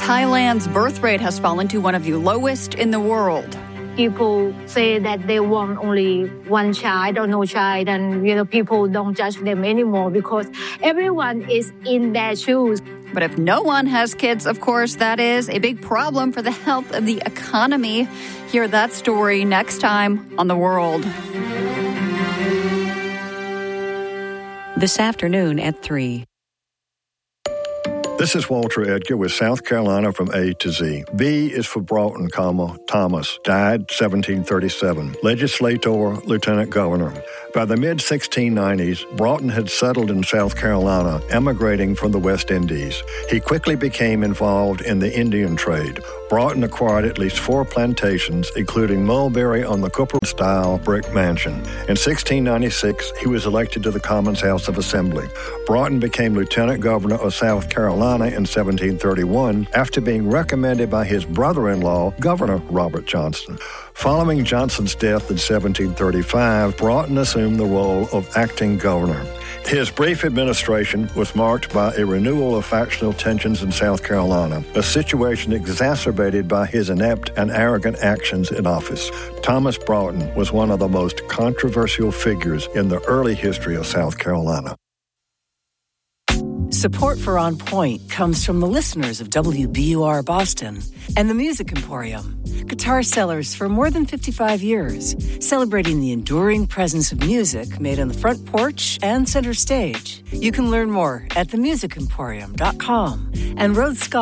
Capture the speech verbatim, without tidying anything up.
Thailand's birth rate has fallen to one of the lowest in the world. People say that they want only one child or no child, and you know people don't judge them anymore because everyone is in their shoes. But if no one has kids, of course, that is a big problem for the health of the economy. Hear that story next time on The World. This afternoon at three. This is Walter Edgar with South Carolina from A to Z. B is for Broughton, comma, Thomas, died seventeen thirty-seven, legislator, lieutenant governor. By the mid sixteen nineties, Broughton had settled in South Carolina, emigrating from the West Indies. He quickly became involved in the Indian trade. Broughton acquired at least four plantations, including Mulberry on the Cooper-style brick mansion. In sixteen ninety-six, he was elected to the Commons House of Assembly. Broughton became lieutenant governor of South Carolina in seventeen thirty-one after being recommended by his brother-in-law, Governor Robert Johnson. Following Johnson's death in seventeen thirty-five, Broughton assumed the role of acting governor. His brief administration was marked by a renewal of factional tensions in South Carolina, a situation exacerbated by his inept and arrogant actions in office. Thomas Broughton was one of the most controversial figures in the early history of South Carolina. Support for On Point comes from the listeners of W B U R Boston and the Music Emporium, guitar sellers for more than fifty-five years, celebrating the enduring presence of music made on the front porch and center stage. You can learn more at the music emporium dot com and Rhodes Scott